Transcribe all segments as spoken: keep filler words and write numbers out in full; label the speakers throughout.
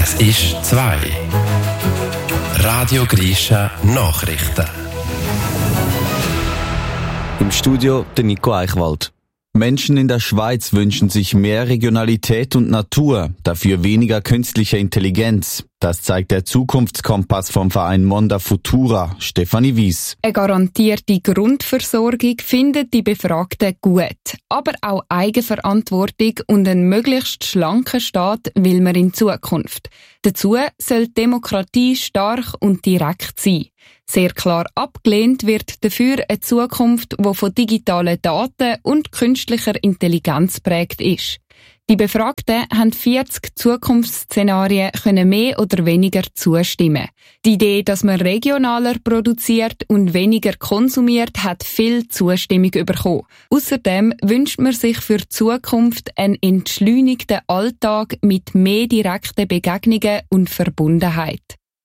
Speaker 1: Es ist zwei. Radio Grisha Nachrichten.
Speaker 2: Im Studio der Nico Eichwald. Menschen in der Schweiz wünschen sich mehr Regionalität und Natur, dafür weniger künstliche Intelligenz. Das zeigt der Zukunftskompass vom Verein Monda Futura, Stefanie Wies.
Speaker 3: Eine garantierte Grundversorgung findet die Befragten gut. Aber auch Eigenverantwortung und ein möglichst schlanker Staat will man in Zukunft. Dazu soll die Demokratie stark und direkt sein. Sehr klar abgelehnt wird dafür eine Zukunft, die von digitalen Daten und künstlicher Intelligenz prägt ist. Die Befragten haben vierzig Zukunftsszenarien können mehr oder weniger zustimmen. Die Idee, dass man regionaler produziert und weniger konsumiert, hat viel Zustimmung bekommen. Außerdem wünscht man sich für die Zukunft einen entschleunigten Alltag mit mehr direkten Begegnungen und Verbundenheit.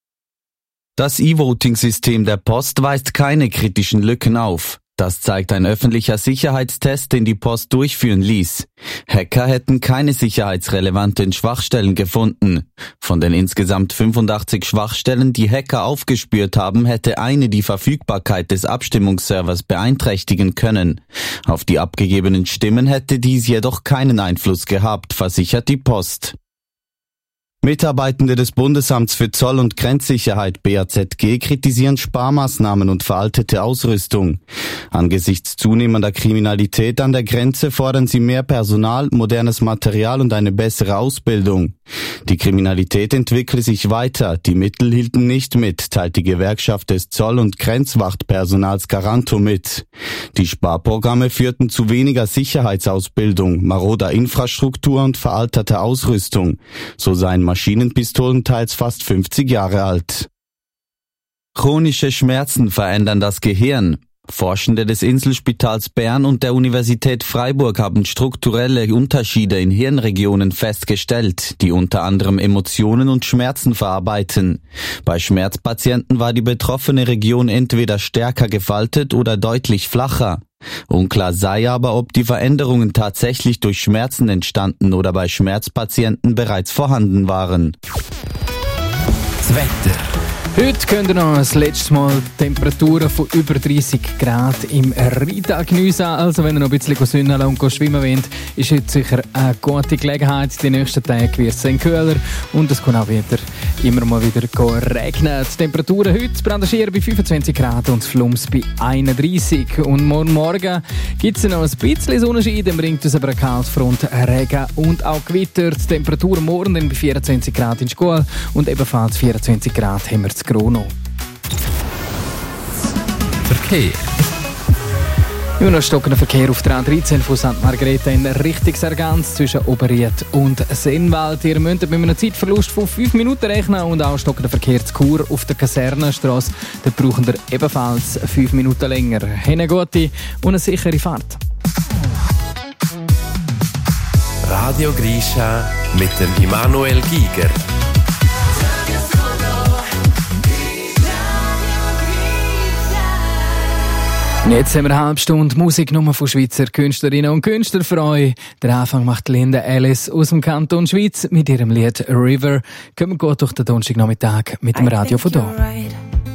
Speaker 2: Das E-Voting-System der Post weist keine kritischen Lücken auf. Das zeigt ein öffentlicher Sicherheitstest, den die Post durchführen ließ. Hacker hätten keine sicherheitsrelevanten Schwachstellen gefunden. Von den insgesamt fünfundachtzig Schwachstellen, die Hacker aufgespürt haben, hätte eine die Verfügbarkeit des Abstimmungsservers beeinträchtigen können. Auf die abgegebenen Stimmen hätte dies jedoch keinen Einfluss gehabt, versichert die Post. Mitarbeitende des Bundesamts für Zoll- und Grenzsicherheit B A Z G kritisieren Sparmaßnahmen und veraltete Ausrüstung. Angesichts zunehmender Kriminalität an der Grenze fordern sie mehr Personal, modernes Material und eine bessere Ausbildung. Die Kriminalität entwickle sich weiter, die Mittel hielten nicht mit, teilt die Gewerkschaft des Zoll- und Grenzwachtpersonals Garanto mit. Die Sparprogramme führten zu weniger Sicherheitsausbildung, maroder Infrastruktur und veralterter Ausrüstung. So seien Maschinenpistolen teils fast fünfzig Jahre alt. Chronische Schmerzen verändern das Gehirn. Forschende des Inselspitals Bern und der Universität Freiburg haben strukturelle Unterschiede in Hirnregionen festgestellt, die unter anderem Emotionen und Schmerzen verarbeiten. Bei Schmerzpatienten war die betroffene Region entweder stärker gefaltet oder deutlich flacher. Unklar sei aber, ob die Veränderungen tatsächlich durch Schmerzen entstanden oder bei Schmerzpatienten bereits vorhanden waren.
Speaker 1: Das Wetter.
Speaker 4: Heute könnt ihr noch das letzte Mal Temperaturen von über dreissig Grad im Rhein geniessen. Also wenn ihr noch ein bisschen sünnen und schwimmen wollt, ist heute sicher eine gute Gelegenheit. Die nächsten Tage wird es dann kühler und es kann auch wieder immer mal wieder regnen. Die Temperaturen heute Brandenschir bei fünfundzwanzig Grad und Flums bei einunddreissig. Und morgen Morgen gibt es noch ein bisschen Sonnenschein, dann bringt uns aber eine Kaltfront, Regen und auch Gewitter. Die Temperatur morgen dann bei vierundzwanzig Grad in Schkuhl und ebenfalls vierundzwanzig Grad haben wir zu Grono.
Speaker 1: Verkehr.
Speaker 4: Immer noch stockender Verkehr auf der A dreizehn von Sankt Margrethe in Richtung Sargans zwischen Oberried und Sennwald. Ihr müsst mit einem Zeitverlust von fünf Minuten rechnen und auch stockender Verkehr zu Chur auf der Kasernenstrasse. Dort brauchen wir ebenfalls fünf Minuten länger. Eine gute und eine sichere Fahrt.
Speaker 1: Radio Grisha mit dem Immanuel Giger.
Speaker 4: Und jetzt haben wir eine halbe Stunde Musiknummer von Schweizer Künstlerinnen und Künstlern für euch. Der Anfang macht Linda Ellis aus dem Kanton Schweiz mit ihrem Lied River. Kommen wir gut durch den Donnerstagnachmittag mit dem Radio von hier.